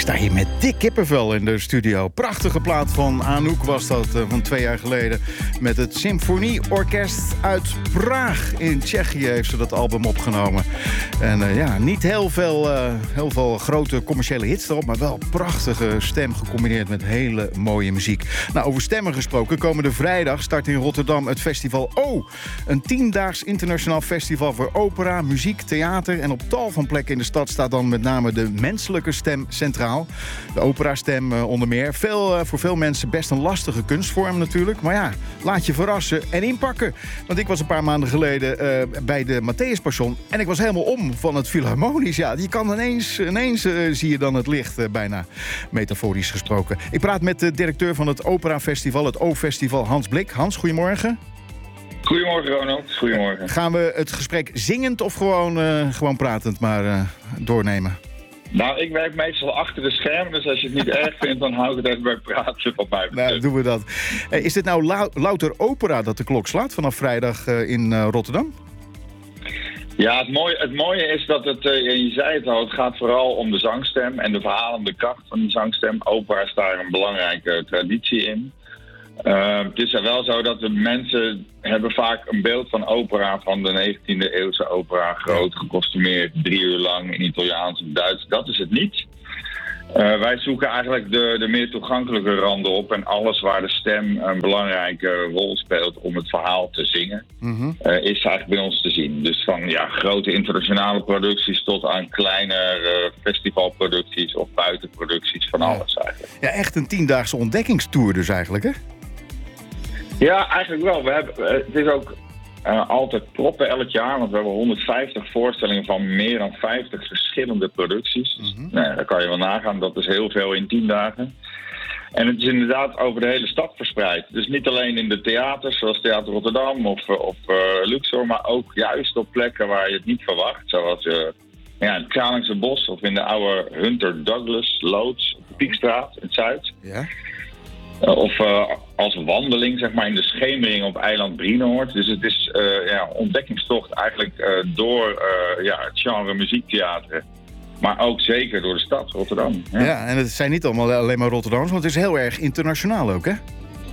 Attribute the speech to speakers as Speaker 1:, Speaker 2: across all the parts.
Speaker 1: sta hier met dik kippenvel in de studio. Prachtige plaat van Anouk was dat, van 2 jaar geleden. Met het Symfonieorkest uit Praag in Tsjechië heeft ze dat album opgenomen. En niet heel veel grote commerciële hits erop, maar wel prachtige stem gecombineerd met hele mooie muziek. Nou, over stemmen gesproken, komende vrijdag start in Rotterdam het festival O. Een 10-daags internationaal festival voor opera, muziek, theater. En op tal van plekken in de stad staat dan met name de menselijke stem centraal. De operastem onder meer. Voor veel mensen best een lastige kunstvorm natuurlijk. Maar ja, laat je verrassen en inpakken. Want ik was een paar maanden geleden bij de Matthäuspassion en ik was helemaal om van het Philharmonisch. Ja, je kan ineens zie je dan het licht, bijna metaforisch gesproken. Ik praat met de directeur van het Operafestival, het O-festival, Hans Blik. Hans, goedemorgen.
Speaker 2: Goedemorgen, Ronald. Goedemorgen.
Speaker 1: Gaan we het gesprek zingend of gewoon pratend maar doornemen?
Speaker 2: Nou, ik werk meestal achter de schermen, dus als je het niet erg vindt, dan hou ik het even bij praten wat mij betreft.
Speaker 1: Nou, doen we dat. Is dit nou louter opera dat de klok slaat vanaf vrijdag in Rotterdam?
Speaker 2: Ja, het mooie is dat het, je zei het al, het gaat vooral om de zangstem en de verhalende kracht van die zangstem. Opera is daar een belangrijke traditie in. Het is wel zo dat de mensen hebben vaak een beeld van opera, van de 19e eeuwse opera, groot, gekostumeerd, 3 uur lang in Italiaans of Duits. Dat is het niet. Wij zoeken eigenlijk de meer toegankelijke randen op en alles waar de stem een belangrijke rol speelt om het verhaal te zingen, is eigenlijk bij ons te zien. Dus van grote internationale producties tot aan kleinere festivalproducties of buitenproducties, van alles eigenlijk.
Speaker 1: Ja, echt een 10-daagse ontdekkingstour dus eigenlijk, hè?
Speaker 2: Ja, eigenlijk wel. Het is ook altijd proppen elk jaar, want we hebben 150 voorstellingen van meer dan 50 verschillende producties. Dus, daar kan je wel nagaan, dat is heel veel in 10 dagen. En het is inderdaad over de hele stad verspreid. Dus niet alleen in de theaters, zoals Theater Rotterdam of Luxor, maar ook juist op plekken waar je het niet verwacht. Zoals in het Kralingse Bos of in de oude Hunter Douglas loods op de Piekstraat in het Zuid. Ja. Of als wandeling, zeg maar, in de schemering op eiland Brienoord. Dus het is ontdekkingstocht eigenlijk door het genre muziektheater. Maar ook zeker door de stad Rotterdam.
Speaker 1: Ja, en het zijn niet allemaal alleen maar Rotterdams, want het is heel erg internationaal ook, hè?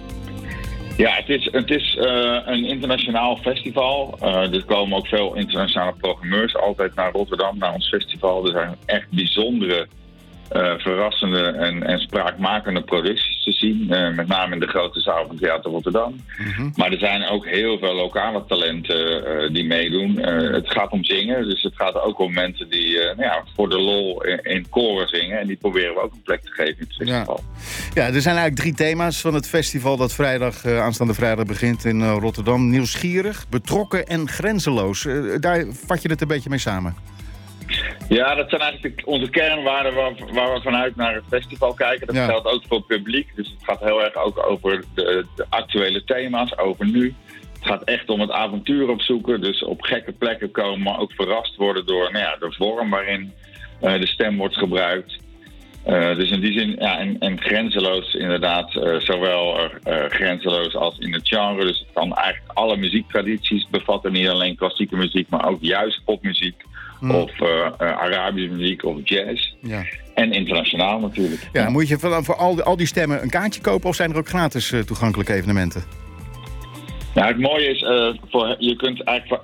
Speaker 2: Ja, het is een internationaal festival. Er komen ook veel internationale programmeurs altijd naar Rotterdam, naar ons festival. Er zijn echt bijzondere, verrassende en spraakmakende producties te zien. Met name in de grote zaal van Theater Rotterdam. Maar er zijn ook heel veel lokale talenten die meedoen. Het gaat om zingen, dus het gaat ook om mensen die voor de lol in koren zingen. En die proberen we ook een plek te geven in het festival.
Speaker 1: Ja, er zijn eigenlijk 3 thema's van het festival dat aanstaande vrijdag begint in Rotterdam. Nieuwsgierig, betrokken en grenzeloos. Daar vat je het een beetje mee samen.
Speaker 2: Ja, dat zijn eigenlijk onze kernwaarden waar we vanuit naar het festival kijken. Dat geldt ook voor het publiek. Dus het gaat heel erg ook over de actuele thema's, over nu. Het gaat echt om het avontuur opzoeken. Dus op gekke plekken komen, maar ook verrast worden door de vorm waarin de stem wordt gebruikt. Dus in die zin, en grenzeloos inderdaad, zowel grenzeloos als in het genre. Dus het kan eigenlijk alle muziektradities bevatten, niet alleen klassieke muziek, maar ook juist popmuziek. Of Arabische muziek of jazz. Ja. En internationaal natuurlijk.
Speaker 1: Ja, moet je voor al die stemmen een kaartje kopen of zijn er ook gratis toegankelijke evenementen?
Speaker 2: Nou, het mooie is, je kunt eigenlijk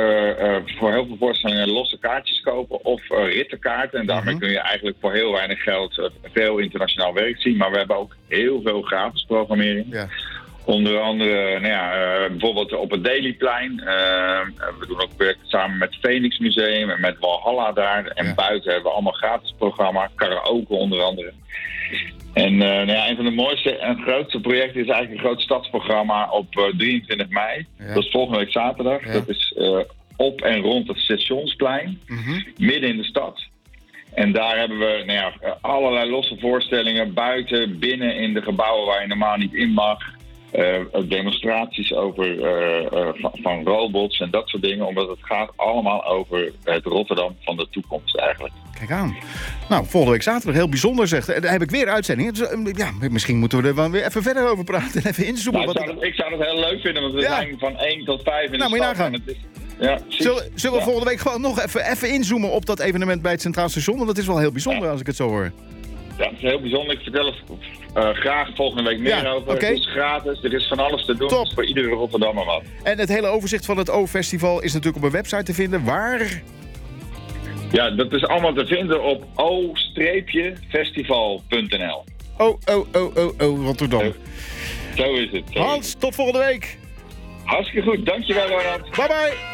Speaker 2: voor heel veel voorstellingen losse kaartjes kopen of rittenkaarten. En daarmee kun je eigenlijk voor heel weinig geld veel internationaal werk zien. Maar we hebben ook heel veel gratis programmering. Ja. Onder andere, bijvoorbeeld op het Dailyplein. We doen ook werk samen met het Phoenix Museum en met Walhalla daar. En buiten hebben we allemaal gratis programma, karaoke onder andere. En een van de mooiste en grootste projecten is eigenlijk een groot stadsprogramma op 23 mei. Ja. Dat is volgende week zaterdag. Ja. Dat is op en rond het Stationsplein, midden in de stad. En daar hebben we allerlei losse voorstellingen buiten, binnen in de gebouwen waar je normaal niet in mag. Demonstraties over van robots en dat soort dingen. Omdat het gaat allemaal over het Rotterdam van de toekomst eigenlijk.
Speaker 1: Kijk aan. Nou, volgende week zaterdag, heel bijzonder zegt. Daar heb ik weer uitzendingen. Dus, misschien moeten we er wel weer even verder over praten en even inzoomen.
Speaker 2: Ik zou dat heel leuk vinden, want we zijn van 1 tot 5 in de
Speaker 1: stad. Moet je nagaan. Zullen we volgende week gewoon nog even inzoomen op dat evenement bij het Centraal Station? Want dat is wel heel bijzonder als ik het zo hoor.
Speaker 2: Ja, het is heel bijzonder. Ik vertel er graag volgende week meer over.
Speaker 1: Okay.
Speaker 2: Het is gratis, er is van alles te doen.
Speaker 1: Top.
Speaker 2: Voor iedere Rotterdammer wat.
Speaker 1: En het hele overzicht van het O-festival is natuurlijk op een website te vinden. Waar?
Speaker 2: Ja, dat is allemaal te vinden op o-festival.nl.
Speaker 1: Rotterdam.
Speaker 2: Zo is het.
Speaker 1: Hans, tot volgende week.
Speaker 2: Hartstikke goed. Dankjewel, Ronald.
Speaker 1: Bye bye.